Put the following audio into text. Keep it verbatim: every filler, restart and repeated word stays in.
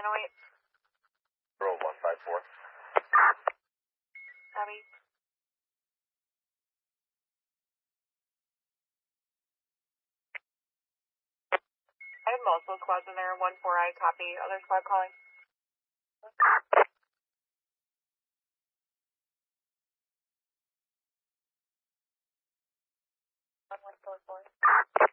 oh eight. Roll one five four. Copy. I have multiple squads in there. one four I copy. Other squad calling. one one four four.